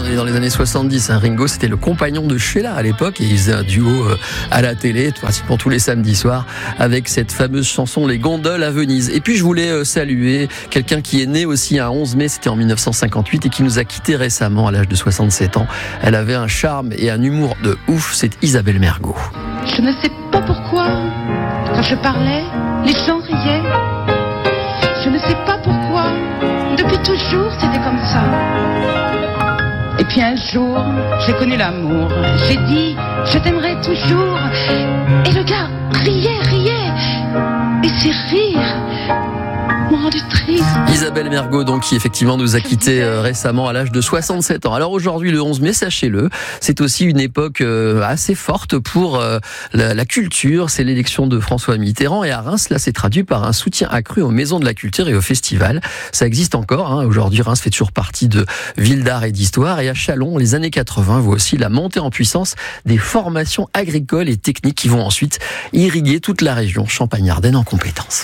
est dans les années 70. Ringo, c'était le compagnon de Sheila à l'époque et il faisait un duo à la télé, pratiquement tous les samedis soirs, avec cette fameuse chanson Les Gondoles à Venise. Et puis je voulais saluer quelqu'un qui est né aussi un 11 mai, c'était en 1958, et qui nous a quittés récemment à l'âge de 67 ans. Elle avait un charme et un humour de ouf, c'est Isabelle Mergo. Je ne sais pas pourquoi, quand je parlais, les gens riaient. Je ne sais pas pourquoi, depuis toujours c'était comme ça. Et puis un jour, j'ai connu l'amour. J'ai dit, je t'aimerai toujours. Et le gars riait. Et ces rires m'ont rendu triste. Isabelle Mergo, donc, qui effectivement nous a quittés récemment à l'âge de 67 ans. Alors aujourd'hui, le 11 mai, sachez-le, c'est aussi une époque assez forte pour la culture. C'est l'élection de François Mitterrand. Et à Reims, là, c'est traduit par un soutien accru aux maisons de la culture et aux festivals. Ça existe encore. Aujourd'hui, Reims fait toujours partie de villes d'art et d'histoire. Et à Châlons, les années 80 voient aussi la montée en puissance des formations agricoles et techniques qui vont ensuite irriguer toute la région Champagne-Ardenne en compétences.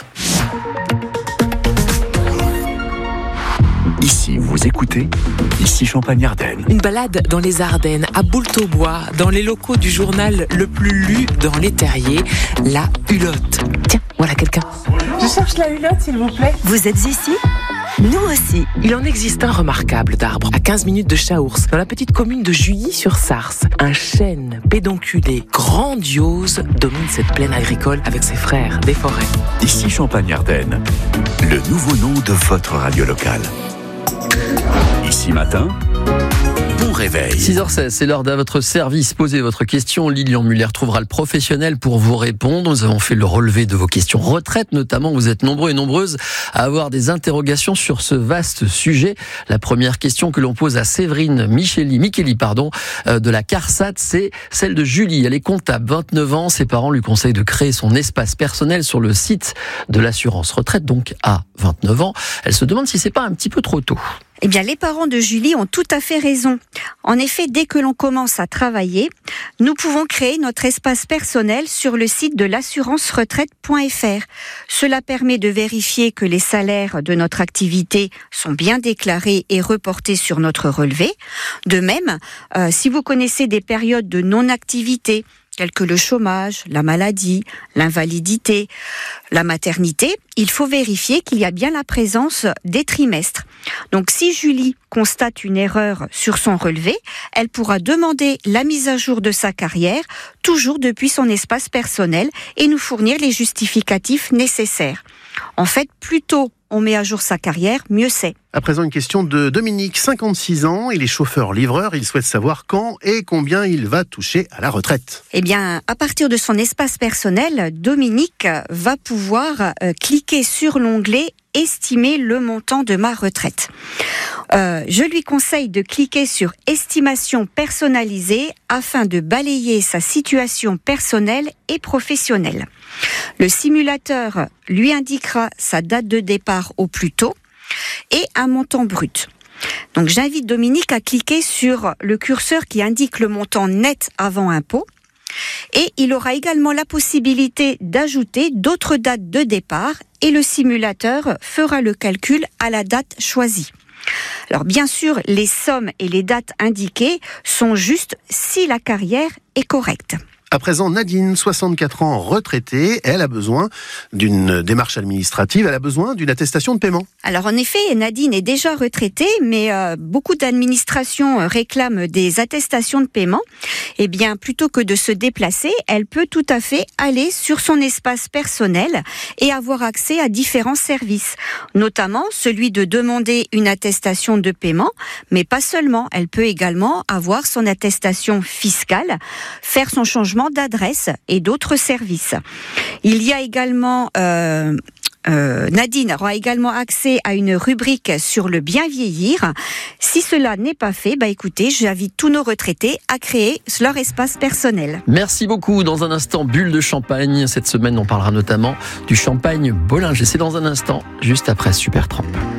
Ici, vous écoutez, ici Champagne-Ardenne. Une balade dans les Ardennes, à Boultaubois, dans les locaux du journal le plus lu dans les terriers, La Hulotte. Tiens, voilà quelqu'un. Je cherche La Hulotte, s'il vous plaît. Vous êtes ici ? Nous aussi. Il en existe un remarquable d'arbre, à 15 minutes de Chaours, dans la petite commune de Juilly-sur-Sarthe. Un chêne pédonculé grandiose domine cette plaine agricole avec ses frères des forêts. Ici Champagne-Ardenne, le nouveau nom de votre radio locale. Ici matin, bon réveil. 6h16, c'est l'heure d'à votre service. Posez votre question. Lilian Muller trouvera le professionnel pour vous répondre. Nous avons fait le relevé de vos questions retraite, notamment. Vous êtes nombreux et nombreuses à avoir des interrogations sur ce vaste sujet. La première question que l'on pose à Séverine Micheli, de la CARSAT, c'est celle de Julie. Elle est comptable, 29 ans. Ses parents lui conseillent de créer son espace personnel sur le site de l'assurance retraite, donc à 29 ans. Elle se demande si c'est pas un petit peu trop tôt. Eh bien, les parents de Julie ont tout à fait raison. En effet, dès que l'on commence à travailler, nous pouvons créer notre espace personnel sur le site de l'assurance-retraite.fr. Cela permet de vérifier que les salaires de notre activité sont bien déclarés et reportés sur notre relevé. De même, si vous connaissez des périodes de non-activité, tels que le chômage, la maladie, l'invalidité, la maternité, il faut vérifier qu'il y a bien la présence des trimestres. Donc si Julie constate une erreur sur son relevé, elle pourra demander la mise à jour de sa carrière, toujours depuis son espace personnel, et nous fournir les justificatifs nécessaires. En fait, plus tôt on met à jour sa carrière, mieux c'est. À présent, une question de Dominique, 56 ans. Il est chauffeur-livreur. Il souhaite savoir quand et combien il va toucher à la retraite. Eh bien, à partir de son espace personnel, Dominique va pouvoir cliquer sur l'onglet « Estimer le montant de ma retraite ». Je lui conseille de cliquer sur « Estimation personnalisée » afin de balayer sa situation personnelle et professionnelle. Le simulateur lui indiquera sa date de départ au plus tôt et un montant brut. Donc j'invite Dominique à cliquer sur le curseur qui indique le montant net avant impôt et il aura également la possibilité d'ajouter d'autres dates de départ et le simulateur fera le calcul à la date choisie. Alors bien sûr, les sommes et les dates indiquées sont justes si la carrière est correcte. À présent, Nadine, 64 ans, retraitée, elle a besoin d'une démarche administrative, elle a besoin d'une attestation de paiement. Alors en effet, Nadine est déjà retraitée, mais beaucoup d'administrations réclament des attestations de paiement. Eh bien, plutôt que de se déplacer, elle peut tout à fait aller sur son espace personnel et avoir accès à différents services, notamment celui de demander une attestation de paiement, mais pas seulement. Elle peut également avoir son attestation fiscale, faire son changement d'adresse et d'autres services. Il y a également Nadine aura également accès à une rubrique sur le bien vieillir. Si cela n'est pas fait, écoutez, j'invite tous nos retraités à créer leur espace personnel. Merci beaucoup. Dans un instant, bulle de champagne. Cette semaine, on parlera notamment du champagne Bollinger. C'est dans un instant, juste après Super Tramp.